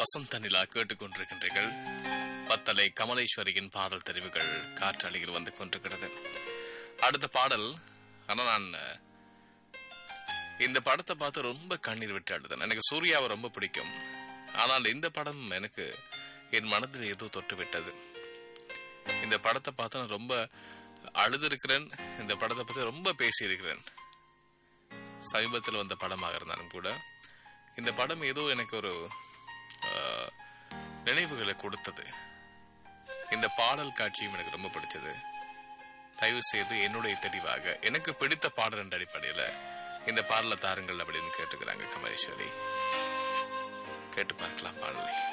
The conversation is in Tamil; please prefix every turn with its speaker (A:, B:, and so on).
A: வசந்த நிலா கேட்டுக்கொண்டிருக்கின்றீர்கள். பத்தலை கமலேஸ்வரியின் பாடல் தெரிவுகள் காற்றாளியில் வந்து கொண்டிருக்கிறது. அடுத்த பாடல், ஆனா நான் இந்த படத்தை பார்த்து ரொம்ப கண்ணீர் விட்டு அழுதேன். எனக்கு சூர்யாவை ரொம்ப பிடிக்கும். ஆனால் இந்த படம் எனக்கு என் மனதில் ஏதோ தொட்டு விட்டது. இந்த படத்தை பார்த்து நான் ரொம்ப அழுதிருக்கிறேன். இந்த படத்தை பற்றி ரொம்ப பேசியிருக்கிறேன். சமீபத்தில் வந்த படமாக இருந்தாலும் கூட இந்த படம் ஏதோ எனக்கு ஒரு நினைவுகளை கொடுத்தது. இந்த பாடல் காட்சியும் எனக்கு ரொம்ப பிடிச்சது. தயவு செய்து என்னுடைய தெளிவாக எனக்கு பிடித்த பாடல் என்ற அடிப்படையில் இந்த பாடலை தாருங்கள் அப்படின்னு கேட்டுக்கிறாங்க கமலேஸ்வரி. கேட்டு பார்க்கலாம் பாடலை.